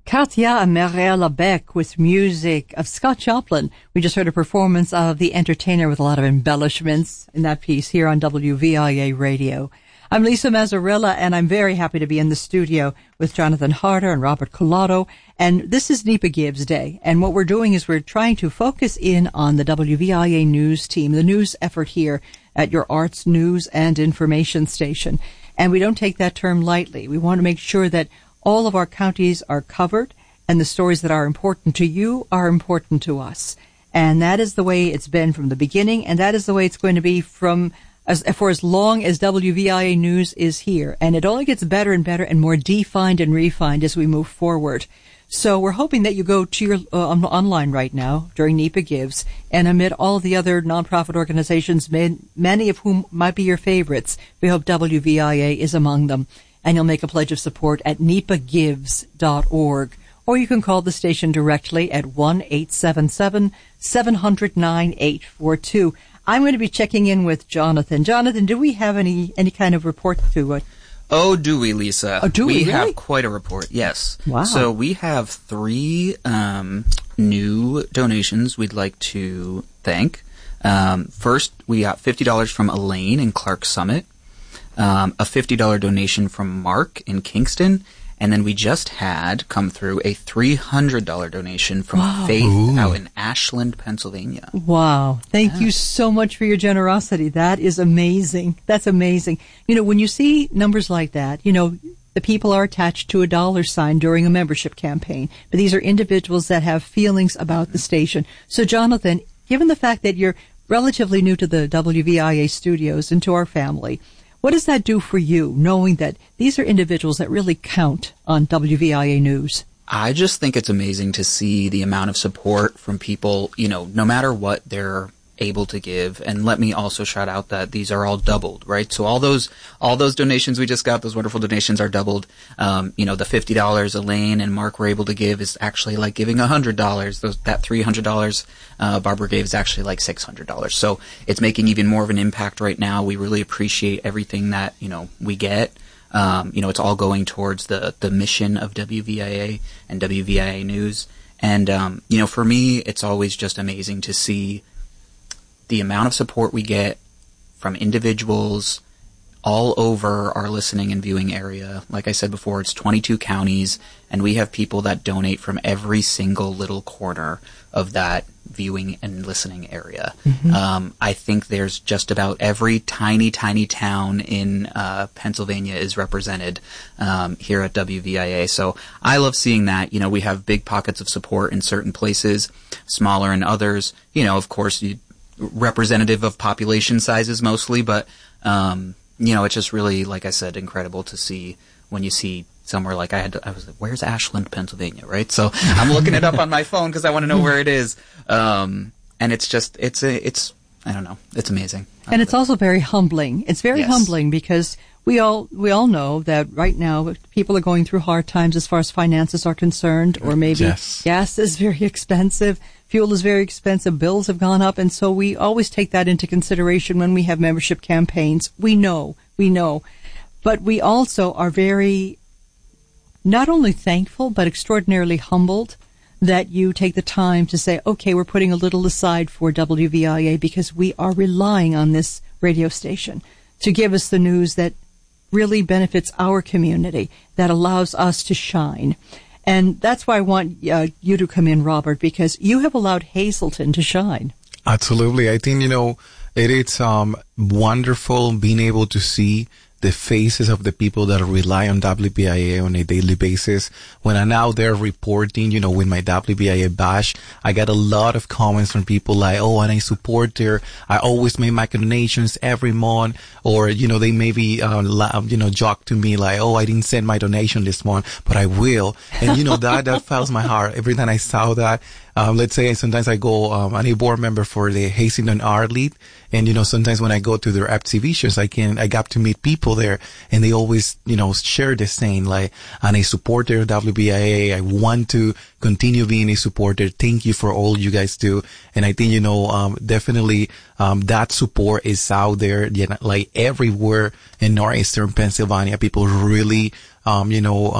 Katia Merella Beck with music of Scott Joplin. We just heard a performance of The Entertainer with a lot of embellishments in that piece here on WVIA Radio. I'm Lisa Mazzarella, and I'm very happy to be in the studio with Jonathan Harder and Robert Collado. And this is NEPA Gives Day. And what we're doing is we're trying to focus in on the WVIA news team, the news effort here at your arts, news, and information station. And we don't take that term lightly. We want to make sure that all of our counties are covered, and the stories that are important to you are important to us. And that is the way it's been from the beginning, and that is the way it's going to be for as long as WVIA News is here. And it only gets better and better and more defined and refined as we move forward. So we're hoping that you go to your online right now during NEPA Gives, and amid all the other nonprofit organizations, many of whom might be your favorites, we hope WVIA is among them. And you'll make a pledge of support at nepagives.org. Or you can call the station directly at 1-877-700-9842. I'm going to be checking in with Jonathan. Jonathan, do we have any kind of report to it? Oh, do we, Lisa? Oh, do we really? Have quite a report, yes. Wow. So we have 3 new donations we'd like to thank. First, we got $50 from Elaine in Clark Summit. A $50 donation from Mark in Kingston, and then we just had come through a $300 donation from Faith out in Ashland, Pennsylvania. Wow. Thank you so much for your generosity. That is amazing. That's amazing. You know, when you see numbers like that, you know, the people are attached to a dollar sign during a membership campaign, but these are individuals that have feelings about the station. So, Jonathan, given the fact that you're relatively new to the WVIA studios and to our family, what does that do for you, knowing that these are individuals that really count on WVIA News? I just think it's amazing to see the amount of support from people, you know, no matter what they're able to give. And let me also shout out that these are all doubled, right? So all those donations we just got, those wonderful donations are doubled. You know, the $50 Elaine and Mark were able to give is actually like giving $100. That $300 Barbara gave is actually like $600. So it's making even more of an impact right now. We really appreciate everything that, you know, we get. You know, it's all going towards the mission of WVIA and WVIA News. And, you know, for me, it's always just amazing to see the amount of support we get from individuals all over our listening and viewing area. Like I said before, it's 22 counties, and we have people that donate from every single little corner of that viewing and listening area. Mm-hmm. I think there's just about every tiny, tiny town in Pennsylvania is represented here at WVIA. So I love seeing that. You know, we have big pockets of support in certain places, smaller in others. You know, of course, representative of population sizes mostly, but you know, it's just really, like I said, incredible to see when you see somewhere like I was like, where's Ashland, Pennsylvania, right? So I'm looking it up on my phone because I want to know where it is. And it's just, it's I don't know, it's amazing. And it's also very humbling. It's very humbling because we all know that right now people are going through hard times as far as finances are concerned, or maybe gas is very expensive. Fuel is very expensive. Bills have gone up. And so we always take that into consideration when we have membership campaigns. We know. But we also are very, not only thankful, but extraordinarily humbled that you take the time to say, okay, we're putting a little aside for WVIA because we are relying on this radio station to give us the news that really benefits our community, that allows us to shine. And that's why I want you to come in, Robert, because you have allowed Hazleton to shine. Absolutely. I think, you know, it is wonderful being able to see the faces of the people that rely on WVIA on a daily basis. When I'm out there reporting, you know, with my WVIA badge, I get a lot of comments from people like, oh, and I support her. I always make my donations every month. Or, you know, they maybe, you know, joke to me like, oh, I didn't send my donation this month, but I will. And, you know, that fills my heart. Every time I saw that, let's say sometimes I go, I'm a board member for the Hazleton Art League. And, you know, sometimes when I go to their exhibitions, I got to meet people there, and they always, you know, share the same, like, I'm a supporter of WVIA. I want to continue being a supporter. Thank you for all you guys do. And I think, you know, definitely, that support is out there, you know, like everywhere in northeastern Pennsylvania. People really, you know,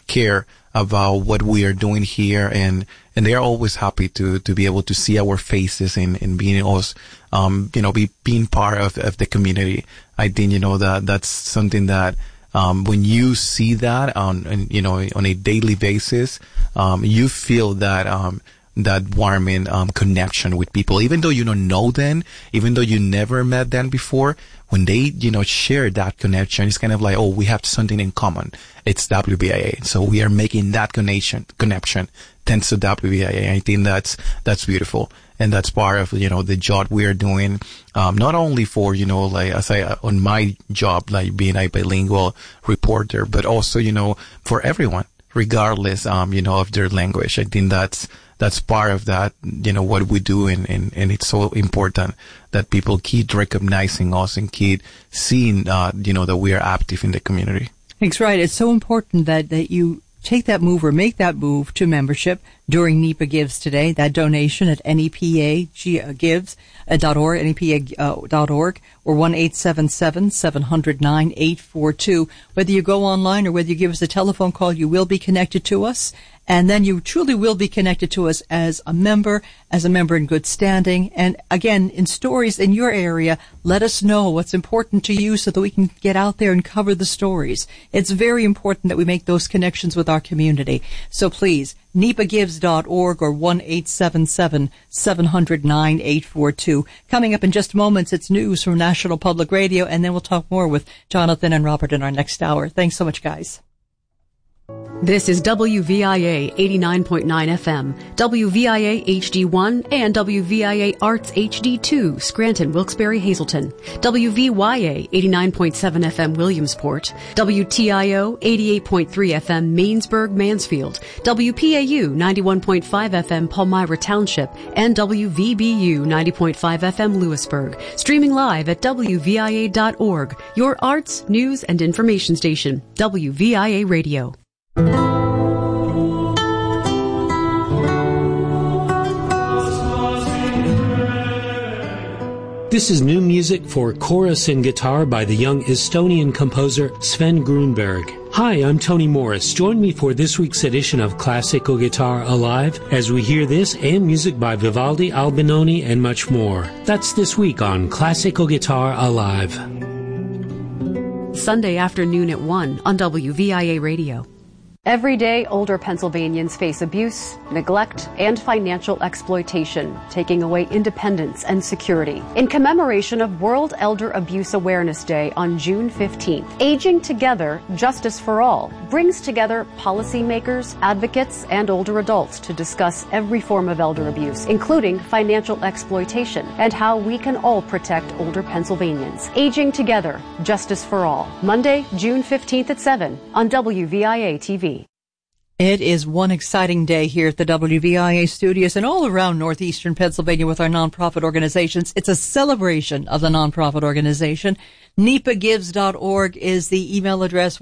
care about what we are doing here, and they are always happy to be able to see our faces and being us, being part of the community. I think, that's something that, when you see that on a daily basis, you feel that warming connection with people, even though you don't know them, even though you never met them before. When they share that connection, it's kind of like, oh, we have something in common. It's WVIA, so we are making that connection thanks to WVIA. I think that's beautiful, and that's part of the job we are doing. Not only for as I on my job, like being a bilingual reporter, but also for everyone, regardless of their language. I think that's part of that, what we do, and it's so important that people keep recognizing us and keep seeing, that we are active in the community. That's right. It's so important that you take that move or make that move to membership during NEPA Gives today. That donation at nepagives.org, nepa.org, or 1-877-700-9842. Whether you go online or whether you give us a telephone call, you will be connected to us. And then you truly will be connected to us as a member in good standing. And again, in stories in your area, let us know what's important to you so that we can get out there and cover the stories. It's very important that we make those connections with our community. So please, nepagives.org or 1-877-700-9842. Coming up in just moments, it's news from National Public Radio, and then we'll talk more with Jonathan and Robert in our next hour. Thanks so much, guys. This is WVIA 89.9 FM, WVIA HD1, and WVIA Arts HD2, Scranton, Wilkes-Barre, Hazleton, WVYA 89.7 FM, Williamsport, WTIO 88.3 FM, Mainsburg, Mansfield, WPAU 91.5 FM, Palmyra Township, and WVBU 90.5 FM, Lewisburg. Streaming live at WVIA.org, your arts, news, and information station, WVIA Radio. This is new music for chorus and guitar by the young Estonian composer Sven Grunberg. Hi, I'm Tony Morris. Join me for this week's edition of Classical Guitar Alive as we hear this and music by Vivaldi, Albinoni, and much more. That's this week on Classical Guitar Alive. Sunday afternoon at 1 on WVIA Radio. Every day, older Pennsylvanians face abuse, neglect, and financial exploitation, taking away independence and security. In commemoration of World Elder Abuse Awareness Day on June 15th, Aging Together, Justice for All brings together policymakers, advocates, and older adults to discuss every form of elder abuse, including financial exploitation, and how we can all protect older Pennsylvanians. Aging Together, Justice for All, Monday, June 15th at 7 on WVIA TV. It is one exciting day here at the WVIA studios and all around northeastern Pennsylvania with our nonprofit organizations. It's a celebration of the nonprofit organization. nepagives.org is the email address,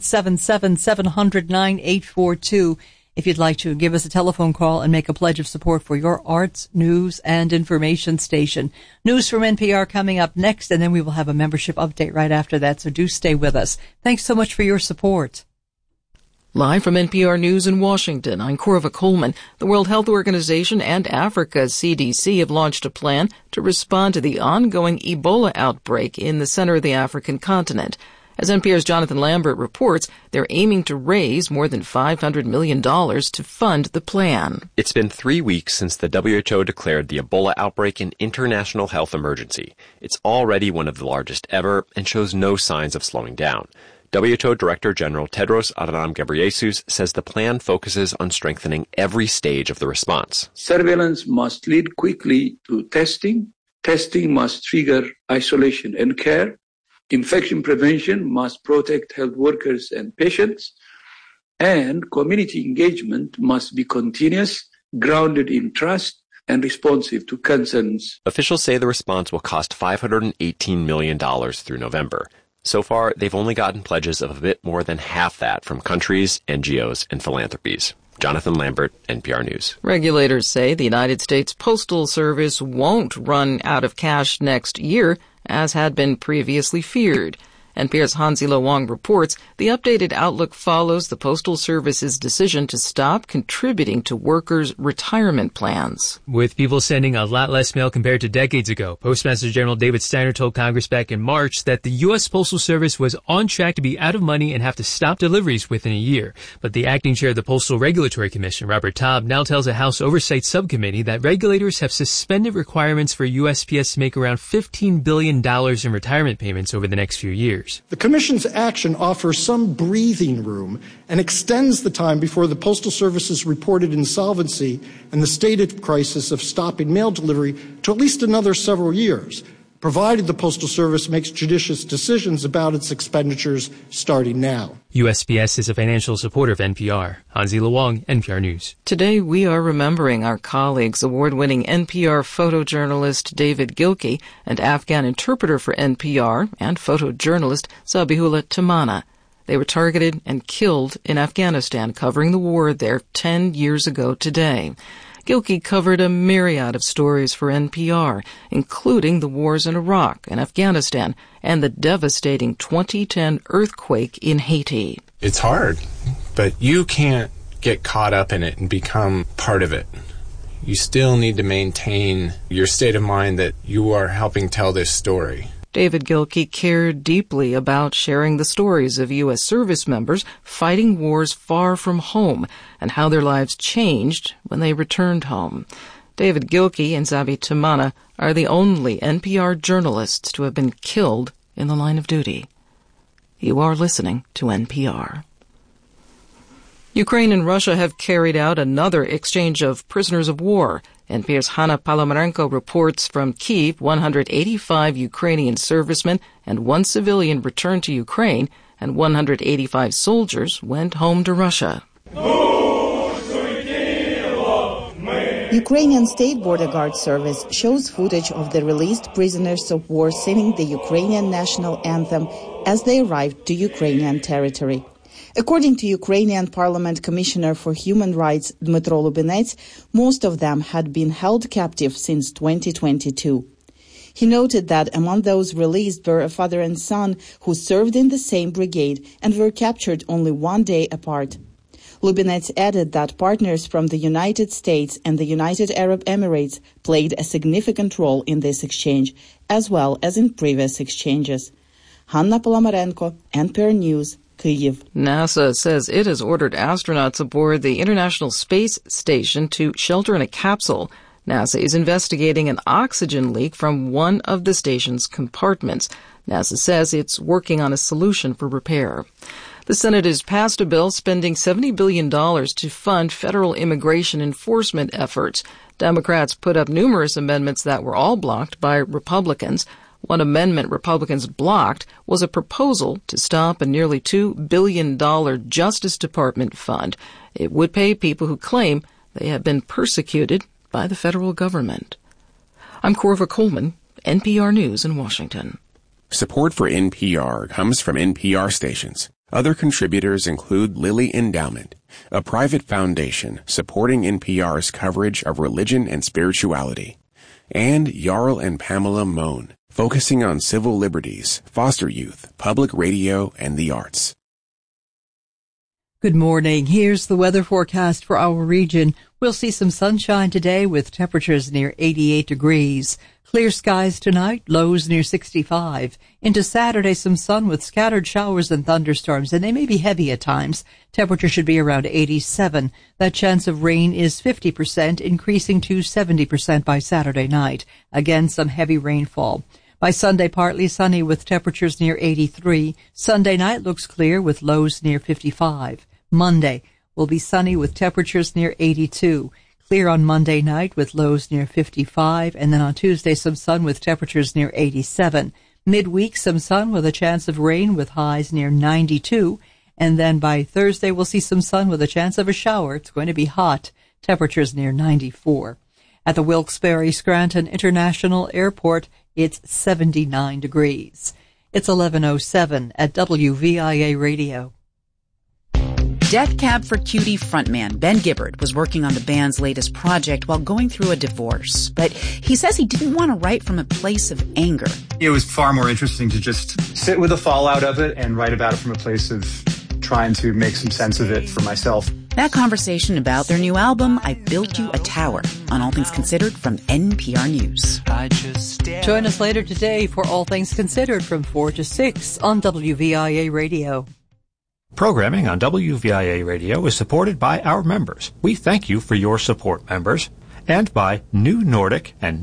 1-877-700-9842. If you'd like to give us a telephone call and make a pledge of support for your arts, news, and information station. News from NPR coming up next, and then we will have a membership update right after that, so do stay with us. Thanks so much for your support. Live from NPR News in Washington, I'm Corva Coleman. The World Health Organization and Africa's CDC have launched a plan to respond to the ongoing Ebola outbreak in the center of the African continent. As NPR's Jonathan Lambert reports, they're aiming to raise more than $500 million to fund the plan. It's been 3 weeks since the WHO declared the Ebola outbreak an international health emergency. It's already one of the largest ever and shows no signs of slowing down. WHO Director General Tedros Adhanom Ghebreyesus says the plan focuses on strengthening every stage of the response. Surveillance must lead quickly to testing. Testing must trigger isolation and care. Infection prevention must protect health workers and patients. And community engagement must be continuous, grounded in trust, and responsive to concerns. Officials say the response will cost $518 million through November. So far, they've only gotten pledges of a bit more than half that from countries, NGOs, and philanthropies. Jonathan Lambert, NPR News. Regulators say the United States Postal Service won't run out of cash next year, as had been previously feared. NPR's Hansi-Lo Wong reports the updated outlook follows the Postal Service's decision to stop contributing to workers' retirement plans. With people sending a lot less mail compared to decades ago, Postmaster General David Steiner told Congress back in March that the U.S. Postal Service was on track to be out of money and have to stop deliveries within a year. But the acting chair of the Postal Regulatory Commission, Robert Taub, now tells a House Oversight Subcommittee that regulators have suspended requirements for USPS to make around $15 billion in retirement payments over the next few years. The Commission's action offers some breathing room and extends the time before the Postal Service's reported insolvency and the stated crisis of stopping mail delivery to at least another several years, provided the Postal Service makes judicious decisions about its expenditures starting now. USPS is a financial supporter of NPR. Hansi-Lo Wong, NPR News. Today we are remembering our colleagues, award-winning NPR photojournalist David Gilkey and Afghan interpreter for NPR and photojournalist Zabihullah Tamana. They were targeted and killed in Afghanistan, covering the war there 10 years ago today. Gilkey covered a myriad of stories for NPR, including the wars in Iraq and Afghanistan and the devastating 2010 earthquake in Haiti. It's hard, but you can't get caught up in it and become part of it. You still need to maintain your state of mind that you are helping tell this story. David Gilkey cared deeply about sharing the stories of U.S. service members fighting wars far from home and how their lives changed when they returned home. David Gilkey and Zabi Tamana are the only NPR journalists to have been killed in the line of duty. You are listening to NPR. Ukraine and Russia have carried out another exchange of prisoners of war. NPR's Hanna Palomarenko reports from Kyiv 185 Ukrainian servicemen and one civilian returned to Ukraine, and 185 soldiers went home to Russia. Ukrainian State Border Guard Service shows footage of the released prisoners of war singing the Ukrainian national anthem as they arrived to Ukrainian territory. According to Ukrainian Parliament Commissioner for Human Rights Dmytro Lubinets, most of them had been held captive since 2022. He noted that among those released were a father and son who served in the same brigade and were captured only one day apart. Lubinets added that partners from the United States and the United Arab Emirates played a significant role in this exchange, as well as in previous exchanges. Hanna Polomarenko, NPR News, Kyiv. NASA says it has ordered astronauts aboard the International Space Station to shelter in a capsule. NASA is investigating an oxygen leak from one of the station's compartments. NASA says it's working on a solution for repair. The Senate has passed a bill spending $70 billion to fund federal immigration enforcement efforts. Democrats put up numerous amendments that were all blocked by Republicans. One amendment Republicans blocked was a proposal to stop a nearly $2 billion Justice Department fund. It would pay people who claim they have been persecuted by the federal government. I'm Corva Coleman, NPR News in Washington. Support for NPR comes from NPR stations. Other contributors include Lilly Endowment, a private foundation supporting NPR's coverage of religion and spirituality, and Jarl and Pamela Mohn, focusing on civil liberties, foster youth, public radio, and the arts. Good morning. Here's the weather forecast for our region. We'll see some sunshine today with temperatures near 88 degrees. Clear skies tonight, lows near 65. Into Saturday, some sun with scattered showers and thunderstorms, and they may be heavy at times. Temperature should be around 87. That chance of rain is 50%, increasing to 70% by Saturday night. Again, some heavy rainfall. By Sunday, partly sunny with temperatures near 83. Sunday night looks clear with lows near 55. Monday will be sunny with temperatures near 82. Clear on Monday night with lows near 55. And then on Tuesday, some sun with temperatures near 87. Midweek, some sun with a chance of rain with highs near 92. And then by Thursday, we'll see some sun with a chance of a shower. It's going to be hot. Temperatures near 94. At the Wilkes-Barre Scranton International Airport, it's 79 degrees. It's 11:07 at WVIA Radio. Death Cab for Cutie frontman Ben Gibbard was working on the band's latest project while going through a divorce, but he says he didn't want to write from a place of anger. It was far more interesting to just sit with the fallout of it and write about it from a place of trying to make some sense of it for myself. That conversation about their new album, I Built You a Tower, on All Things Considered from NPR News. Join us later today for All Things Considered from 4 to 6 on WVIA Radio. Programming on WVIA Radio is supported by our members. We thank you for your support, members, and by New Nordic and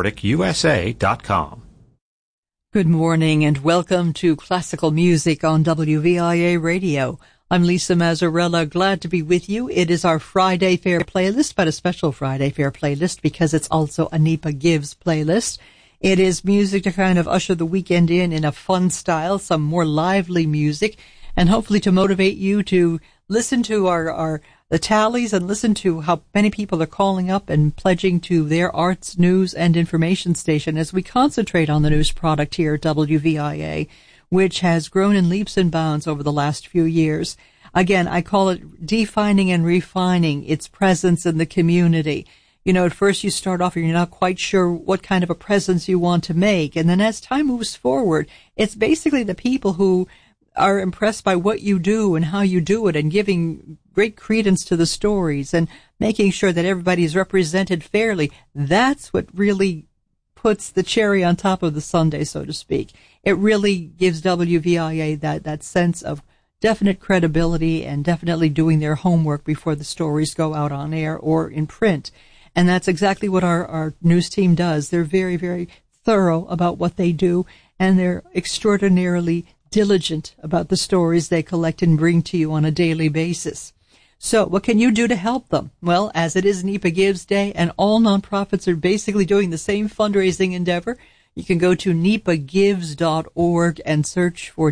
NewNordicUSA.com. Good morning and welcome to Classical Music on WVIA Radio. I'm Lisa Mazzarella, glad to be with you. It is our Friday Fair playlist, but a special Friday Fair playlist because it's also a NEPA Gives playlist. It is music to kind of usher the weekend in a fun style, some more lively music, and hopefully to motivate you to listen to the tallies and listen to how many people are calling up and pledging to their arts, news, and information station as we concentrate on the news product here at WVIA, which has grown in leaps and bounds over the last few years. Again, I call it defining and refining its presence in the community. You know, at first you start off and you're not quite sure what kind of a presence you want to make. And then as time moves forward, it's basically the people who are impressed by what you do and how you do it and giving great credence to the stories and making sure that everybody is represented fairly. That's what really puts the cherry on top of the sundae, so to speak. It really gives WVIA that sense of definite credibility and definitely doing their homework before the stories go out on air or in print. And that's exactly what our news team does. They're very, very thorough about what they do, and they're extraordinarily diligent about the stories they collect and bring to you on a daily basis. So what can you do to help them? Well, as it is NEPA Gives Day and all nonprofits are basically doing the same fundraising endeavor, you can go to nepagives.org and search for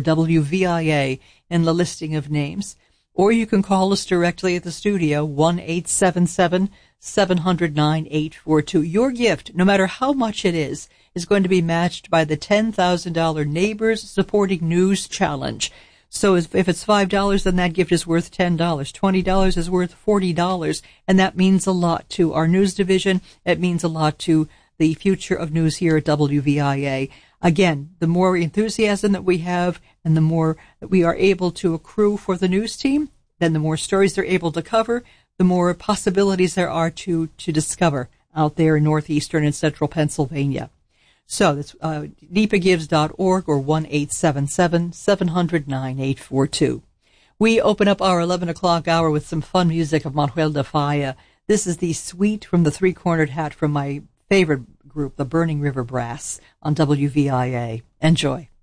WVIA in the listing of names. Or you can call us directly at the studio, 1-877-700-9842. Your gift, no matter how much it is going to be matched by the $10,000 Neighbors Supporting News Challenge. So if it's $5, then that gift is worth $10. $20 is worth $40. And that means a lot to our news division. It means a lot to the future of news here at WVIA. Again, the more enthusiasm that we have and the more that we are able to accrue for the news team, then the more stories they're able to cover, the more possibilities there are to discover out there in northeastern and central Pennsylvania. So that's nepagives.org or 1-877-700-9842. We open up our 11 o'clock hour with some fun music of Manuel de Falla. This is the Suite from the Three-Cornered Hat from my favorite group, the Burning River Brass, on WVIA. Enjoy.